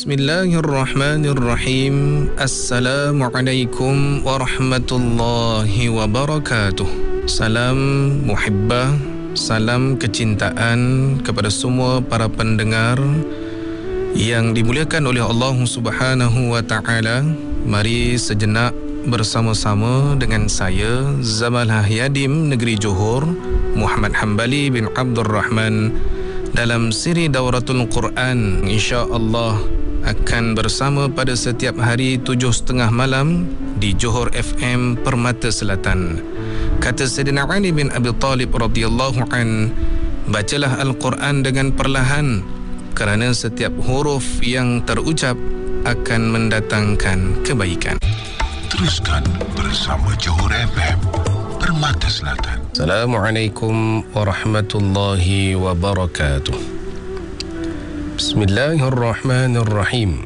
Bismillahirrahmanirrahim. Assalamualaikum warahmatullahi wabarakatuh. Salam muhibbah, salam kecintaan kepada semua para pendengar yang dimuliakan oleh Allah Subhanahu wa taala. Mari sejenak bersama-sama dengan saya Zamalah Yadim Negeri Johor, Muhammad Hambali bin Abdul Rahman, dalam siri Dauratul Quran. InsyaAllah akan bersama pada setiap hari 7.30 malam di Johor FM Permata Selatan. Kata Sayyidina Ali bin Abi Talib radhiyallahu an, bacalah Al-Quran dengan perlahan, kerana setiap huruf yang terucap akan mendatangkan kebaikan. Teruskan bersama Johor FM Permata Selatan. Assalamualaikum warahmatullahi wabarakatuh. Bismillahirrahmanirrahim.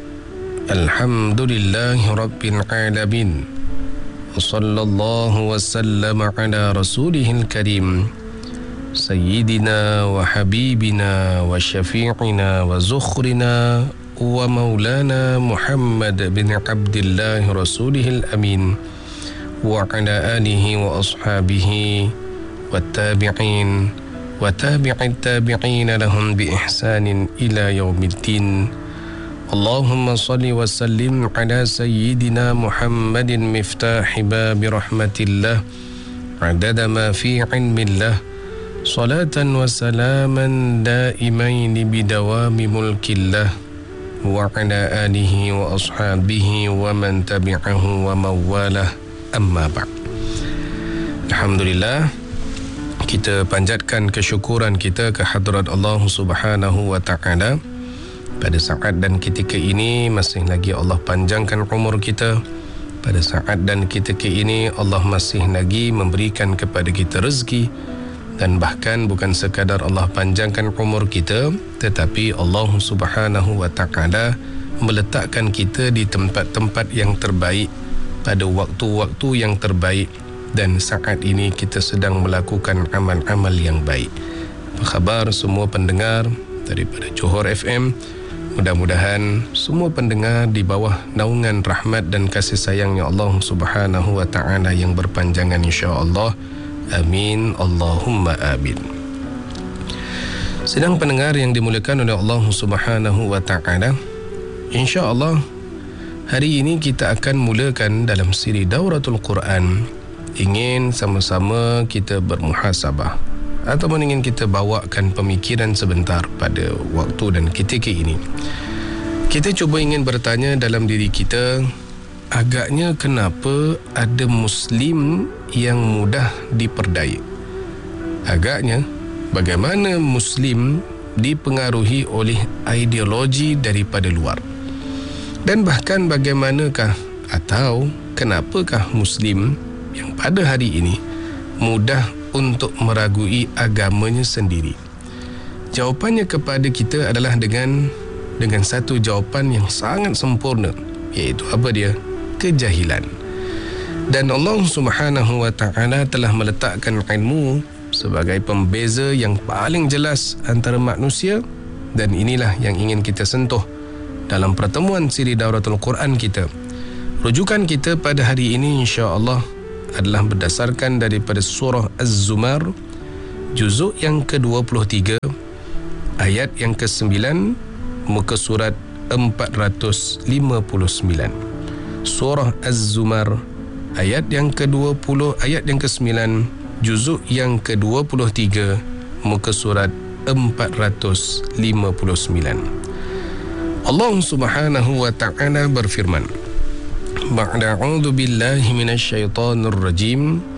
Alhamdulillahi rabbil alamin. Wa sallallahu wa sallama ala rasulihil karim, Sayyidina wa habibina wa syafi'ina wa zukhrina wa maulana Muhammad bin Abdillah rasulihil amin, wa ala alihi wa ashabihi wa tabi'in wa tabi'it tabi'in lahum bi ihsanin ila yaumiddin. Allahumma salli wa sallim ala sayyidina Muhammadin miftahi babi rahmatillah adada ma fi ilmillah, salatan wa salaman daimain bidawami mulkillah, wa ala alihi wa ashabihi wa man tabi'ahu wa mawalah. Amma ba'd. Alhamdulillah, kita panjatkan kesyukuran kita ke hadrat Allah Subhanahu wa taala. Pada saat dan ketika ini masih lagi Allah panjangkan umur kita. Pada saat dan ketika ini Allah masih lagi memberikan kepada kita rezeki, dan bahkan bukan sekadar Allah panjangkan umur kita, tetapi Allah Subhanahu wa taala meletakkan kita di tempat-tempat yang terbaik pada waktu-waktu yang terbaik, dan saat ini kita sedang melakukan amal-amal yang baik. Apa khabar semua pendengar daripada Johor FM? Mudah-mudahan semua pendengar di bawah naungan rahmat dan kasih sayangnya Allah Subhanahu wa taala yang berpanjangan, insya-Allah. Amin, Allahumma amin. Sedang pendengar yang dimuliakan oleh Allah Subhanahu wa taala, insya-Allah hari ini kita akan mulakan dalam siri Dauratul Quran. Ingin sama-sama kita bermuhasabah, ataupun ingin kita bawakan pemikiran sebentar pada waktu dan ketika ini. Kita cuba ingin bertanya dalam diri kita, agaknya kenapa ada Muslim yang mudah diperdaya? Agaknya bagaimana Muslim dipengaruhi oleh ideologi daripada luar? Dan bahkan bagaimanakah atau kenapakah Muslim yang pada hari ini mudah untuk meragui agamanya sendiri? Jawapannya kepada kita adalah dengan satu jawapan yang sangat sempurna, iaitu apa dia? Kejahilan. Dan Allah Subhanahu wa taala telah meletakkan ilmu sebagai pembeza yang paling jelas antara manusia, dan inilah yang ingin kita sentuh dalam pertemuan siri Dauratul Quran kita. Rujukan kita pada hari ini insya-Allah adalah berdasarkan daripada surah Az-Zumar, juzuk yang ke-23, ayat yang ke-9, muka surat 459. Surah Az-Zumar, ayat yang ke-20, ayat yang ke-9, juzuk yang ke-23, muka surat 459. Allah Subhanahu wa ta'ala berfirman, Ba'da a'udzu billahi minasyaitonir rajim.